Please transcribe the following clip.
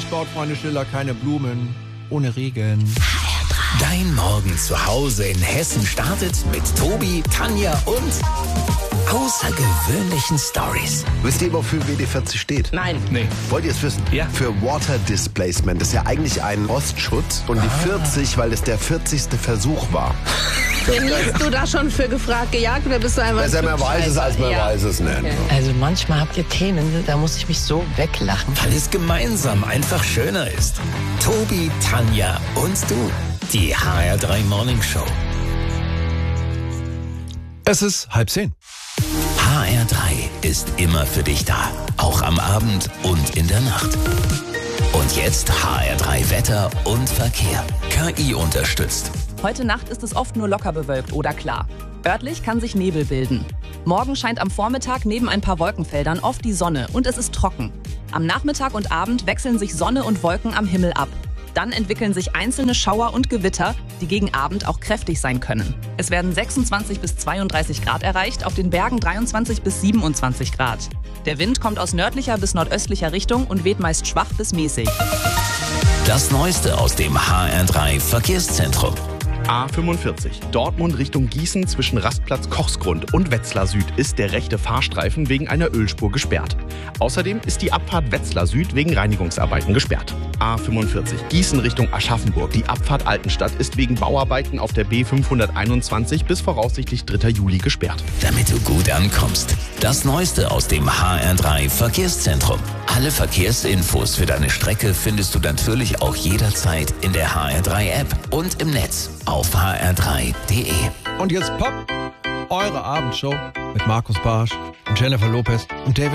baut Freunde Schiller keine Blumen ohne Regen. Dein Morgen zu Hause in Hessen startet mit Tobi, Tanja und außergewöhnlichen Stories. Wisst ihr, wofür WD-40 steht? Nein. Nee. Wollt ihr es wissen? Ja. Für Water Displacement. Das ist ja eigentlich ein Rostschutz. Und die 40, weil es der 40. Versuch war. Trainierst du da schon für gefragt, gejagt oder bist du einfach Besser man weiß es, als man weiß es nicht. Okay. Also manchmal habt ihr Themen, da muss ich mich so weglachen. Weil es gemeinsam einfach schöner ist. Tobi, Tanja und du. Die HR3 Morning Show. Es ist 9:30. HR3 ist immer für dich da. Auch am Abend und in der Nacht. Und jetzt HR3 Wetter und Verkehr. KI unterstützt. Heute Nacht ist es oft nur locker bewölkt oder klar. Örtlich kann sich Nebel bilden. Morgen scheint am Vormittag neben ein paar Wolkenfeldern oft die Sonne und es ist trocken. Am Nachmittag und Abend wechseln sich Sonne und Wolken am Himmel ab. Dann entwickeln sich einzelne Schauer und Gewitter, die gegen Abend auch kräftig sein können. Es werden 26 bis 32 Grad erreicht, auf den Bergen 23 bis 27 Grad. Der Wind kommt aus nördlicher bis nordöstlicher Richtung und weht meist schwach bis mäßig. Das Neueste aus dem HR3 Verkehrszentrum. A45, Dortmund Richtung Gießen zwischen Rastplatz Kochsgrund und Wetzlar Süd ist der rechte Fahrstreifen wegen einer Ölspur gesperrt. Außerdem ist die Abfahrt Wetzlar Süd wegen Reinigungsarbeiten gesperrt. A45, Gießen Richtung Aschaffenburg. Die Abfahrt Altenstadt ist wegen Bauarbeiten auf der B521 bis voraussichtlich 3. Juli gesperrt. Damit du gut ankommst. Das Neueste aus dem HR3 Verkehrszentrum. Alle Verkehrsinfos für deine Strecke findest du natürlich auch jederzeit in der HR3-App und im Netz auf hr3.de. Und jetzt Pop, eure Abendshow mit Markus Barsch und Jennifer Lopez und David